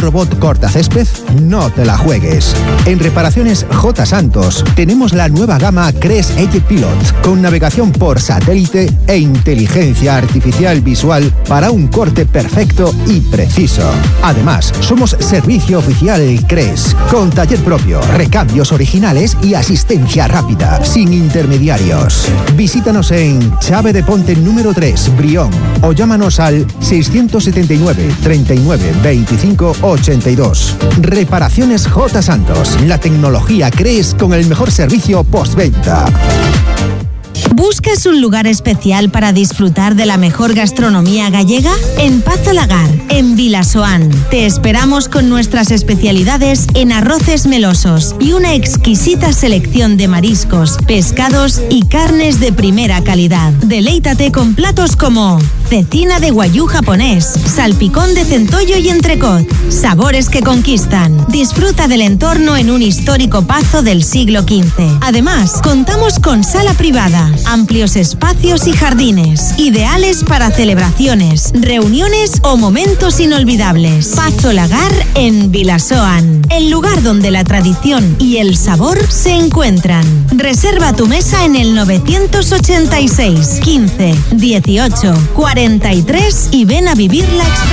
robot cortacésped? No te la juegues. En Reparaciones J. Santos tenemos la nueva gama Cres Edge Pilot con navegación por satélite e inteligencia artificial visual para un corte perfecto y preciso. Además, somos servicio oficial Cres, con taller propio, recambios originales y asistencia rápida, sin intermediarios. Visítanos en Chave de Ponte número 3, Brión, o llámanos al 679 39 25 82. Reparaciones J. Santos, la tecnología Cres con el mejor servicio postventa. ¿Buscas un lugar especial para disfrutar de la mejor gastronomía gallega? En Pazo Lagar, en Vilasoán. Te esperamos con nuestras especialidades en arroces melosos y una exquisita selección de mariscos, pescados y carnes de primera calidad. Deleítate con platos como cecina de guayú japonés, salpicón de centollo y entrecot. Sabores que conquistan. Disfruta del entorno en un histórico pazo del siglo XV. Además, contamos con sala privada, amplios espacios y jardines, ideales para celebraciones, reuniones o momentos inolvidables. Pazo Lagar en Vilasoán, el lugar donde la tradición y el sabor se encuentran. Reserva tu mesa en el 986 15 18 43 y ven a vivir la experiencia.